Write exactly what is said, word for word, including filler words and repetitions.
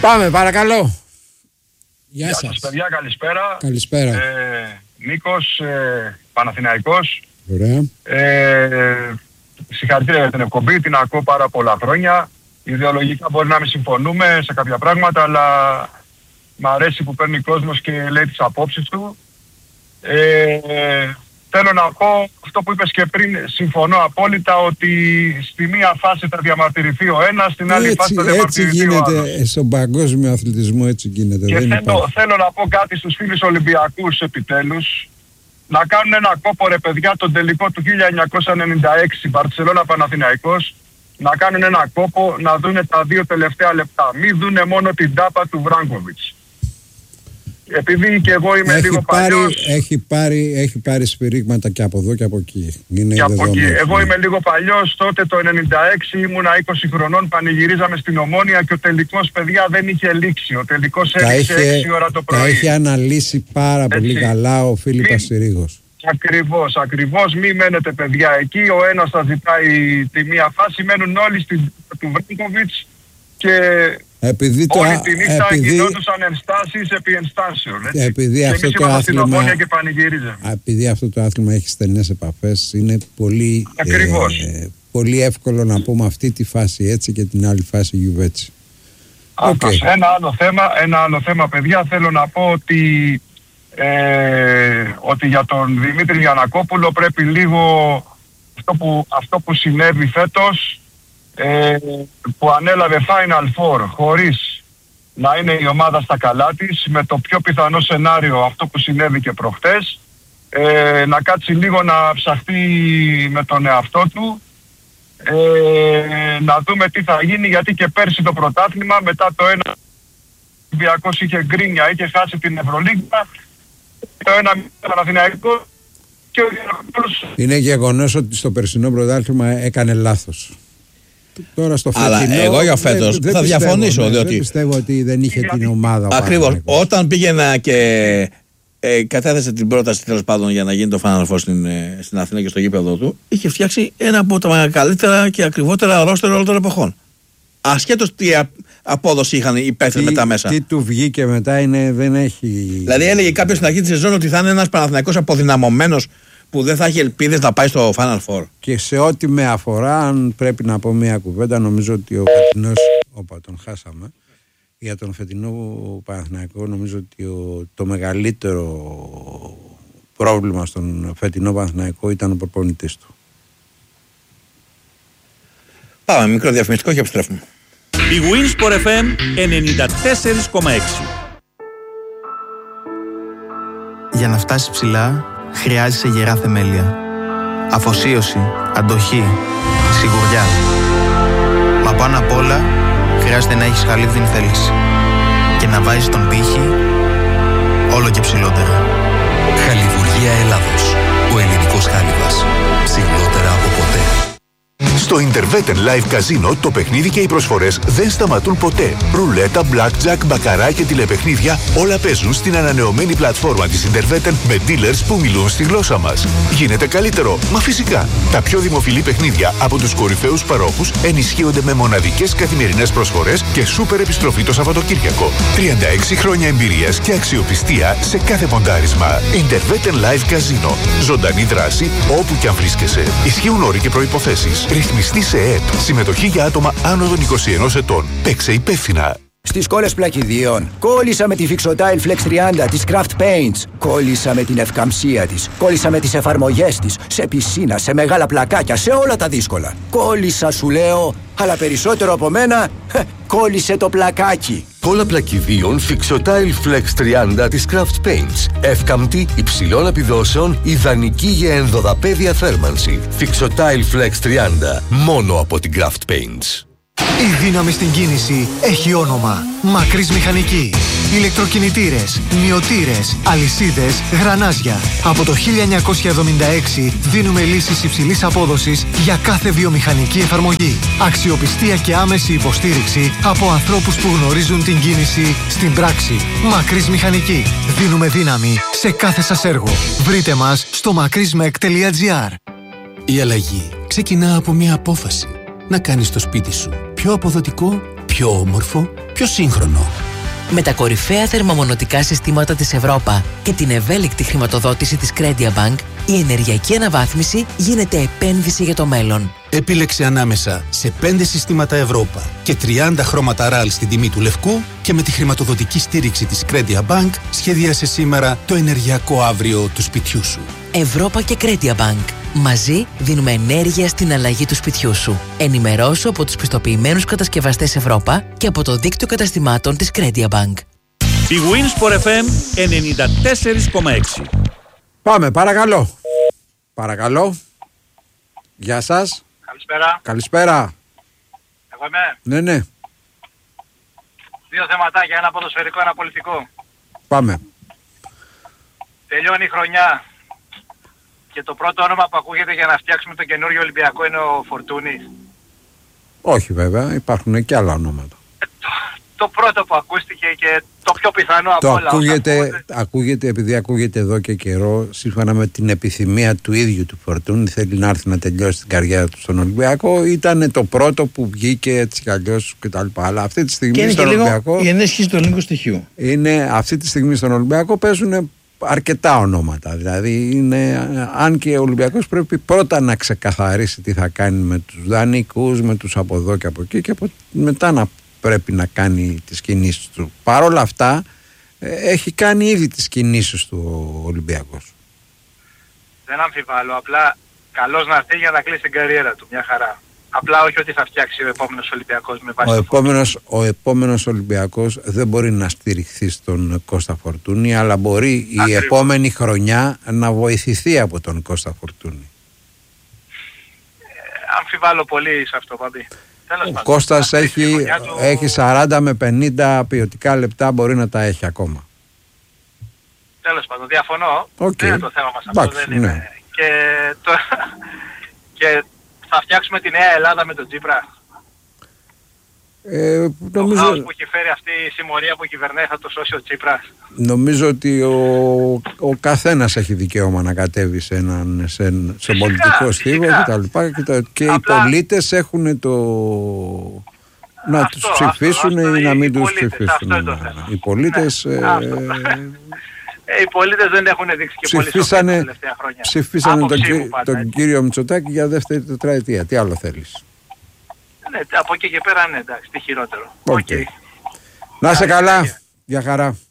Πάμε, παρακαλώ. Γεια, Γεια σας παιδιά, καλησπέρα. Καλησπέρα. Ε, Νίκος, ε, Παναθηναϊκός. Ωραία. Ε, συγχαρητήρια για την εκπομπή, την ακούω πάρα πολλά χρόνια. Ιδεολογικά μπορεί να μην συμφωνούμε σε κάποια πράγματα, αλλά μ' αρέσει που παίρνει κόσμος και λέει τις απόψεις του. Ε, θέλω να πω αυτό που είπες και πριν, συμφωνώ απόλυτα ότι στη μία φάση θα διαμαρτυρηθεί ο ένας, στην άλλη έτσι, φάση θα διαμαρτυρηθεί ο άλλος. Έτσι γίνεται στον παγκόσμιο αθλητισμό, έτσι γίνεται. Και δεν θέλω, θέλω να πω κάτι στους φίλους Ολυμπιακούς επιτέλους, να κάνουν ένα κόπο ρε παιδιά τον τελικό του χίλια εννιακόσια ενενήντα έξι Μπαρτσελώνα Παναθηναϊκός, να κάνουν ένα κόπο να δούνε τα δύο τελευταία λεπτά. Μην δούνε μόνο την τάπα του Βράγκοβιτς. Επειδή και εγώ είμαι έχει λίγο πάρει, παλιός. Έχει πάρει, έχει πάρει σφυρίγματα και από εδώ και από εκεί. Είναι και από εκεί. Εγώ ναι. είμαι λίγο παλιός. Τότε το ενενήντα έξι ήμουνα είκοσι χρονών, πανηγυρίζαμε στην Ομόνια και ο τελικός, παιδιά, δεν είχε λήξει. Ο τελικός έληξε έξι ώρα το πρωί. Τα έχει αναλύσει πάρα Έτσι. πολύ καλά ο Φίλιππας Συρίγος. Ακριβώς, ακριβώς. Μη μένετε παιδιά εκεί. Ο ένας θα ζητάει τη μία φάση, μένουν όλοι στην του Βράγκοβιτς και επειδή το, όλη τη νύχτα επειδή, γινόντουσαν ενστάσεις επί ενστάσεων. Έτσι. Επειδή και αυτό εμείς το άθλημα, και πανηγυρίζαμε. επειδή αυτό το άθλημα έχει στενές επαφές, είναι πολύ, ε, πολύ εύκολο να πούμε αυτή τη φάση έτσι και την άλλη φάση γιουβέτσι. Okay. Ένα άλλο θέμα, ένα άλλο θέμα παιδιά, θέλω να πω ότι Ε, ότι για τον Δημήτρη Γιαννακόπουλο πρέπει λίγο αυτό που, αυτό που συνέβη φέτος, ε, που ανέλαβε Final Four χωρίς να είναι η ομάδα στα καλά της, με το πιο πιθανό σενάριο αυτό που συνέβη και προχτές, ε, να κάτσει λίγο να ψαχτεί με τον εαυτό του, ε, να δούμε τι θα γίνει, γιατί και πέρσι το πρωτάθλημα μετά το ένα ο Ολυμπιακός είχε γκρίνια, είχε χάσει την Ευρωλίγκα, το ένα Παναθηναϊκό και ο Διανακόπουλος. Είναι γεγονός ότι στο περσινό πρωτάθλημα έκανε λάθος. Τώρα στο φετινό. Αλλά εγώ για φέτος δεν, θα δεν διαφωνήσω. Πιστεύω, ναι, διότι... δεν πιστεύω ότι δεν είχε την ομάδα. Ακριβώς. Όταν πήγαινα και ε, κατέθεσε την πρόταση τέλος πάντων για να γίνει το Final Four στην, ε, στην Αθήνα και στο γήπεδο του, είχε φτιάξει ένα από τα καλύτερα και ακριβότερα ρόστερ όλων των εποχών. Ασχέτως τι απόδοση είχαν οι παίκτες μετά μέσα. Τι του βγήκε μετά είναι, δεν έχει. Δηλαδή έλεγε κάποιος στην αρχή της σεζόν ότι θα είναι ένας Παναθηναϊκός αποδυναμωμένος που δεν θα έχει ελπίδες να πάει στο Final Four. Και σε ό,τι με αφορά, αν πρέπει να πω μια κουβέντα, νομίζω ότι ο φετινός. Όπα, τον χάσαμε. Για τον φετινό Παναθηναϊκό, νομίζω ότι ο, το μεγαλύτερο πρόβλημα στον φετινό Παναθηναϊκό ήταν ο προπονητής του. Πάμε, μικρό διαφημιστικό και επιστρέφουμε. Η Winsport εφ εμ ενενήντα τέσσερα κόμμα έξι. Για να φτάσεις ψηλά, χρειάζεσαι γερά θεμέλια. Αφοσίωση, αντοχή, σιγουριά. Μα πάνω απ' όλα, χρειάζεται να έχεις χαλίβδινη θέληση. Και να βάζεις τον πύχη όλο και ψηλότερα. Χαλιβουργία Ελλάδος. Ο ελληνικός χάλιβας. Ψηλότερα από ποτέ. Στο Intervetten Live Casino το παιχνίδι και οι προσφορές δεν σταματούν ποτέ. Ρουλέτα, blackjack, μπακαρά και τηλεπαιχνίδια όλα παίζουν στην ανανεωμένη πλατφόρμα της Intervetten με dealers που μιλούν στη γλώσσα μας. Γίνεται καλύτερο, μα φυσικά. Τα πιο δημοφιλή παιχνίδια από τους κορυφαίους παρόχους ενισχύονται με μοναδικές καθημερινές προσφορές και σούπερ επιστροφή το Σαββατοκύριακο. τριάντα έξι χρόνια εμπειρίας και αξιοπιστία σε κάθε ποντάρισμα. Intervetten Live Casino. Ζωντανή δράση όπου κι αν βρίσκεσαι. Ισχύουν όροι και προϋποθέσεις. Ρυθμιστή σε ΕΕΠ. Συμμετοχή για άτομα άνω των είκοσι ενός ετών. Παίξε υπεύθυνα. Στις κόλλες πλακιδίων. Κόλλησα με τη Fixotile Flex τριάντα της Craft Paints. Κόλλησα με την ευκαμψία της. Κόλλησα με τις εφαρμογές της. Σε πισίνα, σε μεγάλα πλακάκια, σε όλα τα δύσκολα. Κόλλησα σου λέω, αλλά περισσότερο από μένα, κόλλησε το πλακάκι. Κόλλα πλακιδίων Fixotile Flex τριάντα της Craft Paints. Εύκαμπτη, υψηλών επιδόσεων, ιδανική για ενδοδαπέδια θέρμανση. Fixotile Flex τριάντα. Μόνο από την Craft Paints. Η δύναμη στην κίνηση έχει όνομα. Μακρύς Μηχανική. Ηλεκτροκινητήρες, μυωτήρες, αλυσίδες, γρανάζια. Από το χίλια εννιακόσια εβδομήντα έξι δίνουμε λύσεις υψηλής απόδοσης για κάθε βιομηχανική εφαρμογή. Αξιοπιστία και άμεση υποστήριξη από ανθρώπους που γνωρίζουν την κίνηση στην πράξη. Μακρύς Μηχανική. Δίνουμε δύναμη σε κάθε σας έργο. Βρείτε μας στο μακρύσμεκ τελεία τζι άρ. Η αλλαγή ξεκινά από μια απόφαση. Να κάνεις το σπίτι σου πιο αποδοτικό, πιο όμορφο, πιο πιο σύγχρονο. Με τα κορυφαία θερμομονωτικά συστήματα της Ευρώπα και την ευέλικτη χρηματοδότηση της Crediabank, η ενεργειακή αναβάθμιση γίνεται επένδυση για το μέλλον. Επίλεξε ανάμεσα σε πέντε συστήματα Ευρώπα και τριάντα χρώματα ραλ στην τιμή του λευκού και με τη χρηματοδοτική στήριξη της Crediabank σχεδίασε σήμερα το ενεργειακό αύριο του σπιτιού σου. Ευρώπα και Crediabank. Μαζί δίνουμε ενέργεια στην αλλαγή του σπιτιού σου. Ενημερώσου από τους πιστοποιημένους κατασκευαστές Ευρώπα και από το δίκτυο καταστημάτων της Crediabank. Η Winsport εφ εμ ενενήντα τέσσερα κόμμα έξι. Πάμε, παρακαλώ. Παρακαλώ. Γεια σας. Καλησπέρα. Καλησπέρα. Εγώ είμαι. Ναι, ναι. Δύο θεματάκια, ένα ποδοσφαιρικό, ένα πολιτικό. Πάμε. Τελειώνει η χρονιά και το πρώτο όνομα που ακούγεται για να φτιάξουμε τον καινούριο Ολυμπιακό είναι ο Φορτούνης. Όχι βέβαια, υπάρχουν και άλλα ονόματα. Ε, το, το πρώτο που ακούστηκε και το πιο πιθανό το από όλα. Ακούγεται, ακούγεται, ακούγεται, επειδή ακούγεται εδώ και καιρό, σύμφωνα με την επιθυμία του ίδιου του Φορτούνη, θέλει να έρθει να τελειώσει την καριέρα του στον Ολυμπιακό. Ήταν το πρώτο που βγήκε έτσι κι αλλιώς κτλ. Αλλά αυτή τη στιγμή και είναι στον και Ολυμπιακό. Η ενέσχυση του ελληνικού στοιχείου. Είναι, αυτή τη στιγμή στον Ολυμπιακό παίζουν αρκετά ονόματα. Δηλαδή, είναι, αν και ο Ολυμπιακός πρέπει πρώτα να ξεκαθαρίσει τι θα κάνει με τους δανεικούς, με τους από εδώ και από εκεί και από, μετά να πρέπει να κάνει τις κινήσεις του. Παρ' όλα αυτά, έχει κάνει ήδη τις κινήσεις του ο Ολυμπιακός. Δεν αμφιβάλλω. Απλά καλώς να έρθει για να κλείσει την καριέρα του. Μια χαρά. Απλά όχι ότι θα φτιάξει ο επόμενος Ολυμπιακός με βάση ο το επόμενος, ο επόμενος Ολυμπιακός δεν μπορεί να στηριχθεί στον Κώστα Φορτούνη, αλλά μπορεί Ακριβώς. η επόμενη χρονιά να βοηθηθεί από τον Κώστα Φορτούνη. Ε, αμφιβάλλω πολύ σε αυτό, Παμπή. Ο Κώστας έχει, του... έχει σαράντα με πενήντα ποιοτικά λεπτά, μπορεί να τα έχει ακόμα. Τέλος πάντων, διαφωνώ. Okay. Δεν είναι το θέμα μας αυτό. Μπάξ, δεν είναι. Ναι. Και, το... και θα φτιάξουμε τη νέα Ελλάδα με τον Τσίπρα. Ε, νομίζω... Το χάος που έχει φέρει αυτή η συμμορία που κυβερνάει θα το σώσει ο Τσίπρας. Νομίζω ότι ο, ο καθένας έχει δικαίωμα να κατέβει σε έναν σε, σε φυσικά, πολιτικό στίβο και τα λοιπά και, τα, και απλά... οι πολίτες έχουν το να αυτό, τους ψηφίσουν αυτό, αυτό, ή να μην τους ψηφίσουν. Οι πολίτες... Ναι, ε, Ε, οι πολίτες δεν έχουν δείξει και πολύ σοφία τα τελευταία χρόνια. Ψηφίσανε τον, κύριο, τον κύριο Μητσοτάκη για δεύτερη τετραετία. Τι άλλο θέλεις? Ναι, από εκεί και πέρα ναι, εντάξει, τι χειρότερο. Okay. Okay. Να είσαι καλά. Για χαρά.